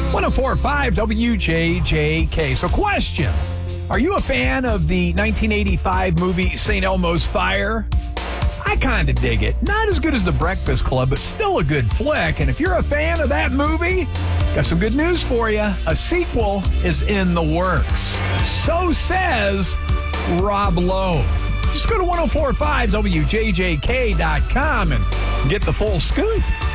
1045 WJJK. So, question. Are you a fan of the 1985 movie St. Elmo's Fire? I kind of dig it. Not as good as The Breakfast Club, but still a good flick. And if you're a fan of that movie, got some good news for you. A sequel is in the works. So says Rob Lowe. Just go to 1045WJJK.com and get the full scoop.